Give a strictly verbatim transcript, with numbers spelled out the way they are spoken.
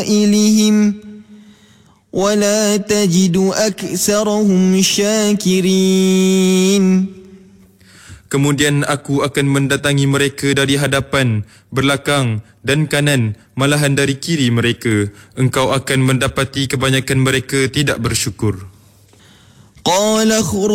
إليهم ولا تجد أكثرهم شاكرين. Kemudian aku akan mendatangi mereka dari hadapan, belakang dan kanan, malahan dari kiri mereka. Engkau akan mendapati kebanyakan mereka tidak bersyukur. قال